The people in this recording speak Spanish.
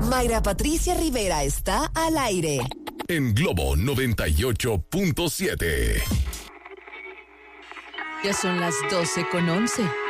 Mayra Patricia Rivera está al aire. En Globo 98.7. Ya son las 12:11.